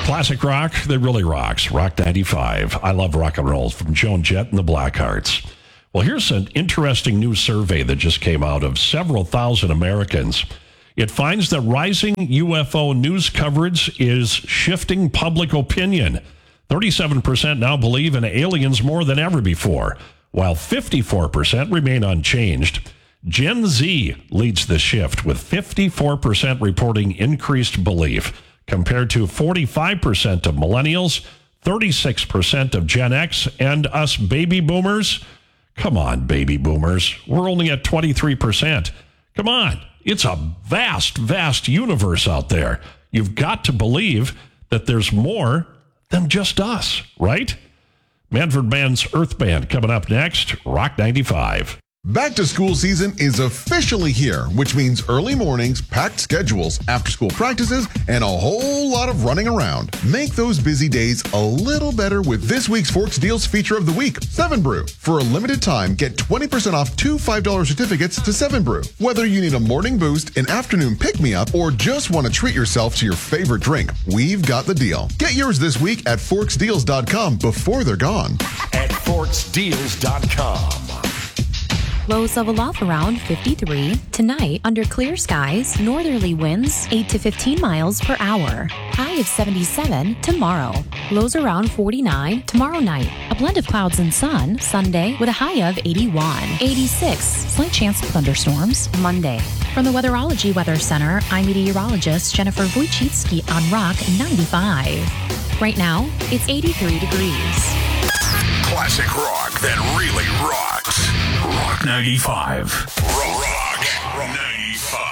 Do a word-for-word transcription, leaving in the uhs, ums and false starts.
Classic rock that really rocks. Rock ninety-five. I love rock and roll from Joan Jett and the Blackhearts. Well, here's an interesting new survey that just came out of several thousand Americans. It finds that rising U F O news coverage is shifting public opinion. thirty-seven percent now believe in aliens more than ever before, while fifty-four percent remain unchanged. Gen Z leads the shift with fifty-four percent reporting increased belief, compared to forty-five percent of millennials, thirty-six percent of Gen X, and us baby boomers. Come on, baby boomers. We're only at twenty-three percent. Come on. It's a vast, vast universe out there. You've got to believe that there's more than just us, right? Manfred Mann's Earth Band coming up next. Rock ninety-five. Back to school season is officially here, which means early mornings, packed schedules, after-school practices, and a whole lot of running around. Make those busy days a little better with this week's Forks Deals feature of the week, Seven Brew. For a limited time, get twenty percent off two five dollar certificates to Seven Brew. Whether you need a morning boost, an afternoon pick-me-up, or just want to treat yourself to your favorite drink, we've got the deal. Get yours this week at forks deals dot com before they're gone. At forks deals dot com. Lows level off around fifty-three. Tonight, under clear skies, northerly winds eight to fifteen miles per hour. High of seventy-seven tomorrow. Lows around forty-nine tomorrow night. A blend of clouds and sun Sunday with a high of eighty-one. eighty-six. Slight chance of thunderstorms Monday. From the Weatherology Weather Center, I'm meteorologist Jennifer Wojcicki on Rock ninety-five. Right now, it's eighty-three degrees. Classic rock that really rocks. Rock ninety-five. Rock, rock ninety-five.